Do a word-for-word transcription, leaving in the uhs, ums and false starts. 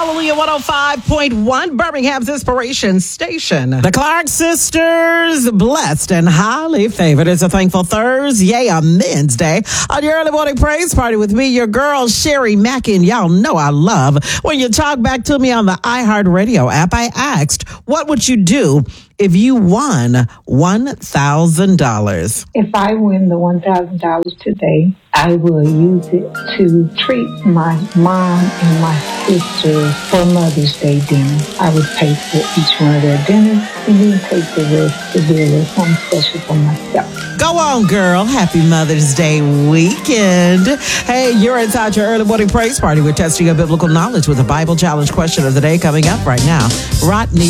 Hallelujah one oh five point one, Birmingham's Inspiration Station. The Clark sisters, blessed and highly favored. It's a thankful Thursday, a Men's Day. On your early morning praise party with me, your girl, Sherry Mackin. Y'all know I love when you talk back to me on the iHeartRadio app. I asked, what would you do if you won one thousand dollars? If I win the one thousand dollars today, I will use it to treat my mom and my sister for Mother's Day dinner. I would pay for each one of their dinners and then take the rest to do a little something special for myself. Go on, girl. Happy Mother's Day weekend. Hey, you're inside your early morning praise party. We're testing your biblical knowledge with a Bible challenge question of the day coming up right now. Rodney